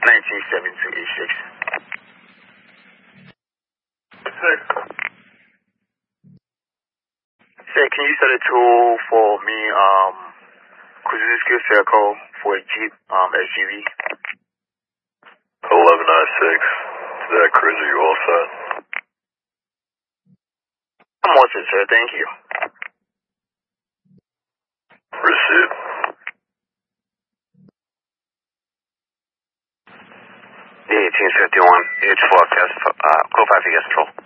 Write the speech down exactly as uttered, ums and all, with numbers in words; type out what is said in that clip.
nineteen seven two eight six. Six. Sir, can you set a tool for me, um, Kuzuski Circle for a Jeep, um, S U V? eleven ninety-six. To that cruiser, you all set? I'm all set, sir. Thank you. Receipt. eighteen fifty-one, H four, test, uh, code five, yes, control.